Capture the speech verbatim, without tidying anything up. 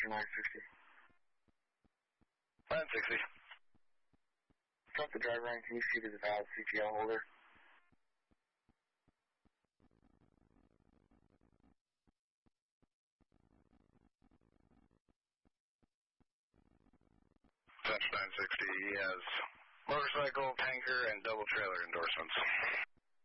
Roger, nine sixty. nine sixty. Drop the driver in. Can you see to the valve C P L holder? Touch nine sixty, he has motorcycle, tanker, and double trailer endorsements.